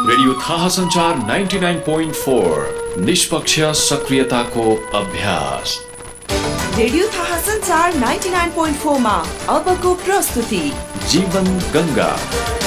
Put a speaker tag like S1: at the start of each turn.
S1: Radio थाहा संचार 99.4 निष्पक्ष सक्रियताको अभ्यास।
S2: रेडियो थाहा संचार 99.4 मा अबको प्रस्तुति
S1: जीवन गंगा।